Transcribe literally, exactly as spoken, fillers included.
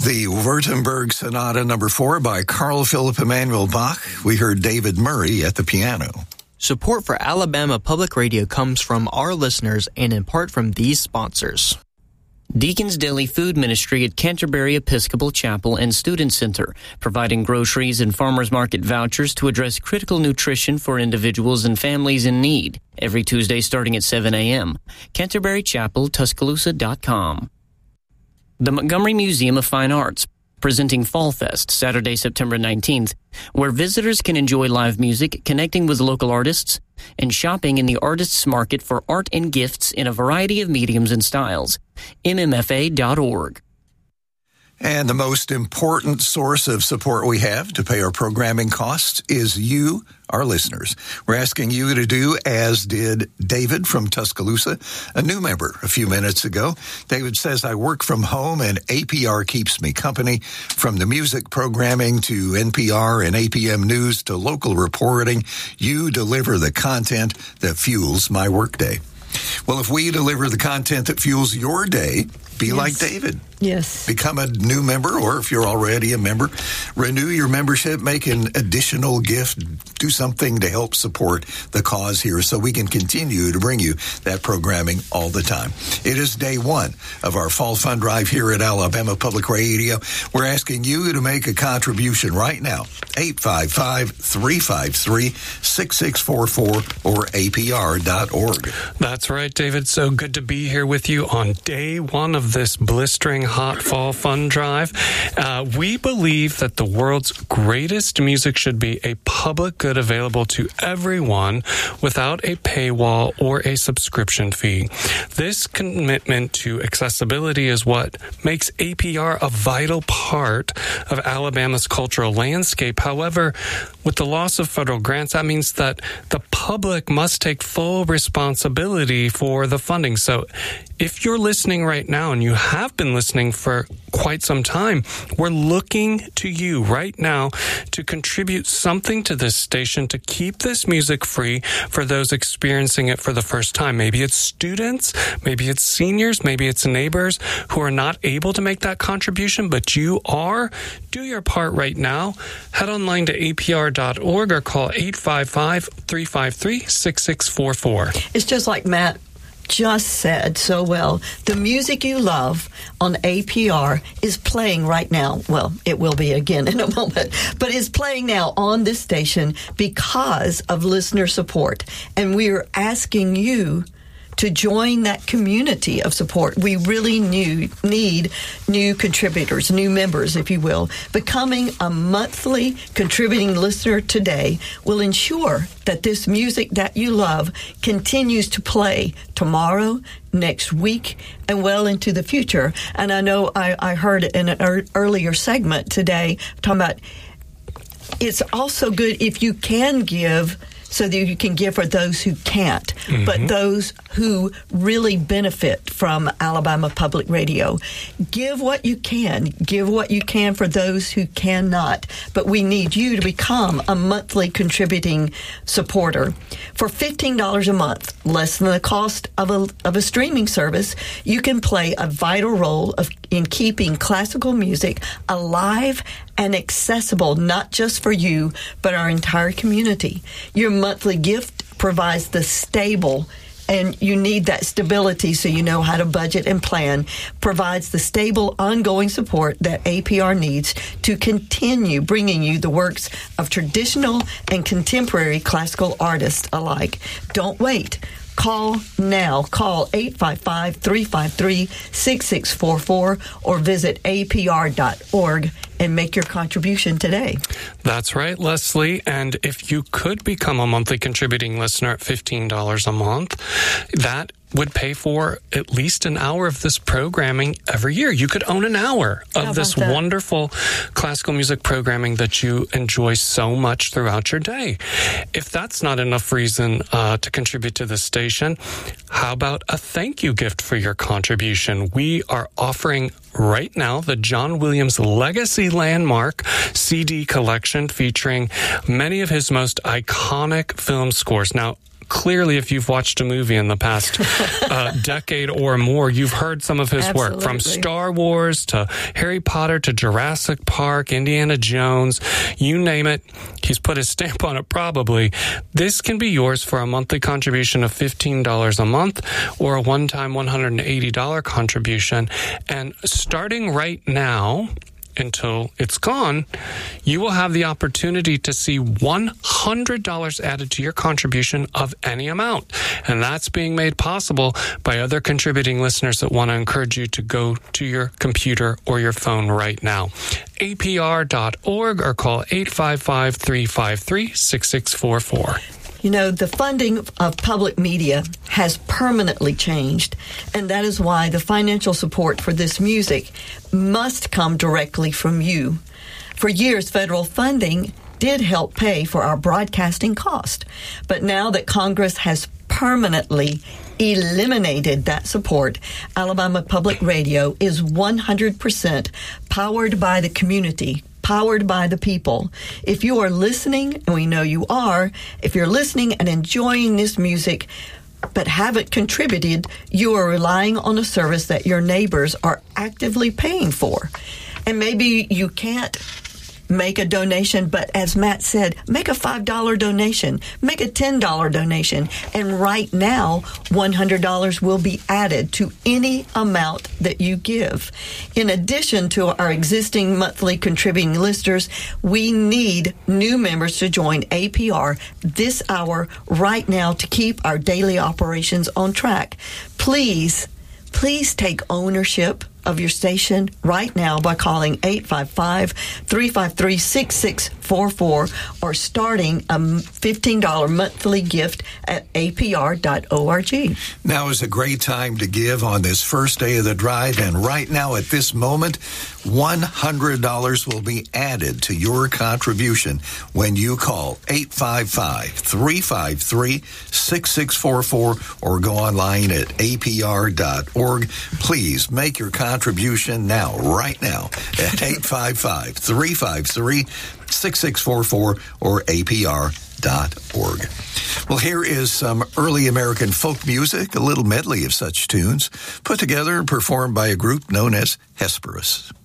The Württemberg Sonata number four by Carl Philipp Emanuel Bach. We heard David Murray at the piano. Support for Alabama Public Radio comes from our listeners and in part from these sponsors. Deacon's Daily Food Ministry at Canterbury Episcopal Chapel and Student Center, providing groceries and farmers market vouchers to address critical nutrition for individuals and families in need. Every Tuesday starting at seven a.m. Canterbury Chapel, Tuscaloosa dot com. The Montgomery Museum of Fine Arts, presenting Fall Fest Saturday, September nineteenth, where visitors can enjoy live music, connecting with local artists, and shopping in the Artists Market for art and gifts in a variety of mediums and styles. M M F A dot org. And the most important source of support we have to pay our programming costs is you, our listeners. We're asking you to do as did David from Tuscaloosa, a new member a few minutes ago. David says, I work from home and A P R keeps me company. From the music programming to N P R and A P M News to local reporting, you deliver the content that fuels my workday. Well, if we deliver the content that fuels your day, be yes. like David. Yes. Become a new member, or if you're already a member, renew your membership, make an additional gift, do something to help support the cause here so we can continue to bring you that programming all the time. It is day one of our Fall Fund Drive here at Alabama Public Radio. We're asking you to make a contribution right now, eight five five, three five three, six six four four or A P R dot org. That's right, David. So good to be here with you on day one of this blistering hot fall fund drive. Uh, we believe that the world's greatest music should be a public good available to everyone without a paywall or a subscription fee. This commitment to accessibility is what makes A P R a vital part of Alabama's cultural landscape. However, with the loss of federal grants, that means that the public must take full responsibility for the funding. So if you're listening right now, and you have been listening for quite some time, we're looking to you right now to contribute something to this station to keep this music free for those experiencing it for the first time. Maybe it's students, maybe it's seniors, maybe it's neighbors who are not able to make that contribution, but you are. Do your part right now. Head online to A P R dot org or call eight five five, three five three, six six four four. It's just like Matt just said so well. The music you love on A P R is playing right now. Well, it will be again in a moment, but is playing now on this station because of listener support. And we are asking you to join that community of support. We really new, need new contributors, new members, if you will. Becoming a monthly contributing listener today will ensure that this music that you love continues to play tomorrow, next week, and well into the future. And I know I, I heard in an er, earlier segment today talking about it's also good if you can give so that you can give for those who can't, mm-hmm. but those who really benefit from Alabama Public Radio. Give what you can. Give what you can for those who cannot. But we need you to become a monthly contributing supporter. For fifteen dollars a month, less than the cost of a, of a streaming service, you can play a vital role of in keeping classical music alive and accessible, not just for you, but our entire community. Your monthly gift provides the stable, and you need that stability so you know how to budget and plan, provides the stable, ongoing support that A P R needs to continue bringing you the works of traditional and contemporary classical artists alike. Don't wait. Call now. Call eight five five, three five three, six six four four or visit A P R dot org and make your contribution today. That's right, Leslie. And if you could become a monthly contributing listener at fifteen dollars a month, that would pay for at least an hour of this programming every year. You could own an hour of this that? wonderful classical music programming that you enjoy so much throughout your day. If that's not enough reason uh, to contribute to the station, how about a thank you gift for your contribution? We are offering right now the John Williams Legacy Landmark C D collection featuring many of his most iconic film scores. Now, clearly, if you've watched a movie in the past uh, decade or more, you've heard some of his Absolutely. work, from Star Wars to Harry Potter to Jurassic Park, Indiana Jones, you name it. He's put his stamp on it probably. This can be yours for a monthly contribution of fifteen dollars a month or a one-time one hundred eighty dollars contribution. And starting right now, until it's gone, you will have the opportunity to see one hundred dollars added to your contribution of any amount. And that's being made possible by other contributing listeners that want to encourage you to go to your computer or your phone right now. A P R dot org or call eight five five, three five three, six six four four. You know, the funding of public media has permanently changed, and that is why the financial support for this music must come directly from you. For years, federal funding did help pay for our broadcasting cost, but now that Congress has permanently eliminated that support, Alabama Public Radio is one hundred percent powered by the community, powered by the people. If you are listening, and we know you are, if you're listening and enjoying this music but haven't contributed, you are relying on a service that your neighbors are actively paying for. And maybe you can't make a donation, but as Matt said, make a five dollars donation, make a ten dollars donation, and right now, one hundred dollars will be added to any amount that you give. In addition to our existing monthly contributing listeners, we need new members to join A P R this hour right now to keep our daily operations on track. Please, please take ownership of your station right now by calling eight five five, three five three, six six four four or starting a fifteen dollars monthly gift at A P R dot org. Now is a great time to give on this first day of the drive, and right now at this moment, one hundred dollars will be added to your contribution when you call eight five five, three five three, six six four four or go online at A P R dot org. Please make your contribution now, right now, at eight five five, three five three, six six four four or A P R dot org. Well, here is some early American folk music, a little medley of such tunes, put together and performed by a group known as Hesperus.